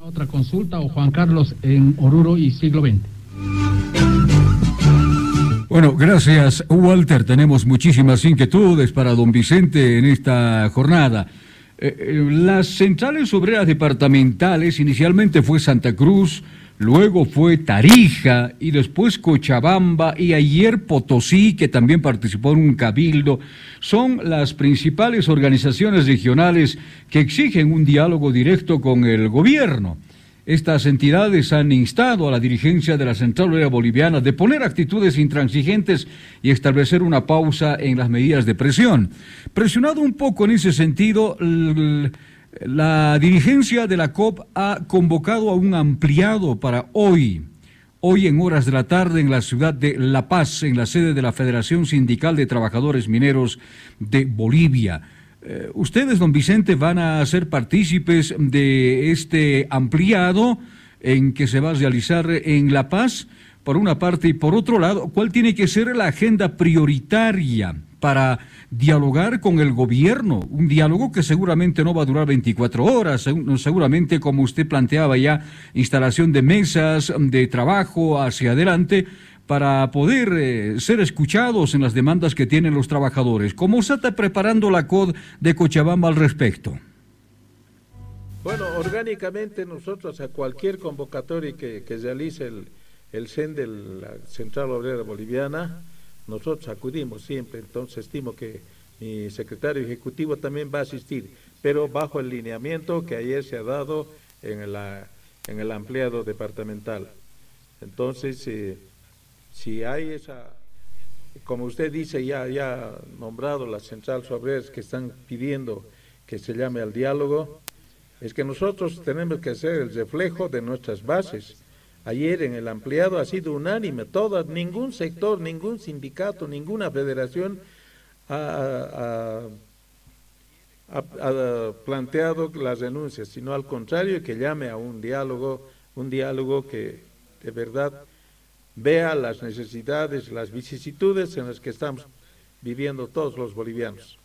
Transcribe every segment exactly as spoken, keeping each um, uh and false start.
Otra consulta, o Juan Carlos en Oruro y Siglo veinte. Bueno, gracias, Walter. Tenemos muchísimas inquietudes para don Vicente en esta jornada. Eh, eh, las centrales obreras departamentales, inicialmente fue Santa Cruz, luego fue Tarija y después Cochabamba y ayer Potosí, que también participó en un cabildo, son las principales organizaciones regionales que exigen un diálogo directo con el gobierno. Estas entidades han instado a la dirigencia de la Central Obrera Boliviana de poner actitudes intransigentes y establecer una pausa en las medidas de presión. Presionado un poco en ese sentido, la dirigencia de la C O P ha convocado a un ampliado para hoy, hoy en horas de la tarde en la ciudad de La Paz, en la sede de la Federación Sindical de Trabajadores Mineros de Bolivia. Eh, ustedes, don Vicente, van a ser partícipes de este ampliado en que se va a realizar en La Paz, por una parte, y por otro lado, ¿cuál tiene que ser la agenda prioritaria para dialogar con el gobierno? Un diálogo que seguramente no va a durar veinticuatro horas, seguramente, como usted planteaba ya, instalación de mesas de trabajo hacia adelante, para poder eh, ser escuchados en las demandas que tienen los trabajadores. ¿Cómo se está preparando la C O D de Cochabamba al respecto? Bueno, orgánicamente nosotros a cualquier convocatoria que, que realice el, el C E N de la Central Obrera Boliviana, nosotros acudimos siempre. Entonces estimo que mi secretario ejecutivo también va a asistir, pero bajo el lineamiento que ayer se ha dado en, la, en el ampliado departamental. Entonces, eh, si hay esa, como usted dice, ya ya nombrado las centrales obreras que están pidiendo que se llame al diálogo, es que nosotros tenemos que hacer el reflejo de nuestras bases. Ayer en el ampliado ha sido unánime, todas, ningún sector, ningún sindicato, ninguna federación ha, ha, ha, ha planteado las renuncias, sino al contrario, que llame a un diálogo, un diálogo que de verdad vea las necesidades, las vicisitudes en las que estamos viviendo todos los bolivianos.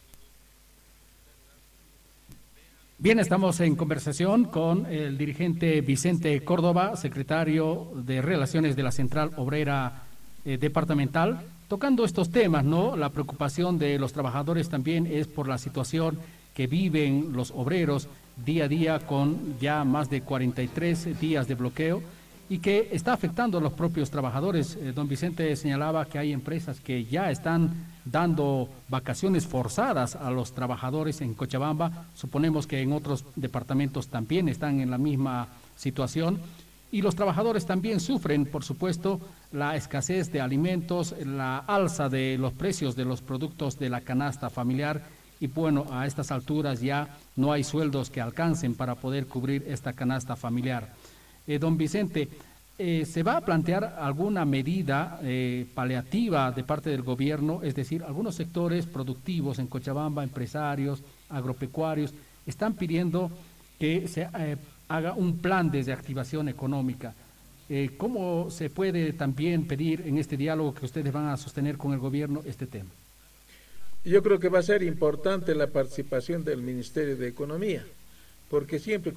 Bien, estamos en conversación con el dirigente Vicente Córdoba, secretario de Relaciones de la Central Obrera eh, Departamental, tocando estos temas, ¿no? La preocupación de los trabajadores también es por la situación que viven los obreros día a día, con ya más de cuarenta y tres días de bloqueo, y que está afectando a los propios trabajadores. Eh, don Vicente señalaba que hay empresas que ya están dando vacaciones forzadas a los trabajadores en Cochabamba. Suponemos que en otros departamentos también están en la misma situación. Y los trabajadores también sufren, por supuesto, la escasez de alimentos, la alza de los precios de los productos de la canasta familiar. Y bueno, a estas alturas ya no hay sueldos que alcancen para poder cubrir esta canasta familiar. Eh, don Vicente, eh, ¿se va a plantear alguna medida eh, paliativa de parte del gobierno? Es decir, algunos sectores productivos en Cochabamba, empresarios, agropecuarios, están pidiendo que se eh, haga un plan de reactivación económica. Eh, ¿Cómo se puede también pedir en este diálogo que ustedes van a sostener con el gobierno este tema? Yo creo que va a ser importante la participación del Ministerio de Economía, porque siempre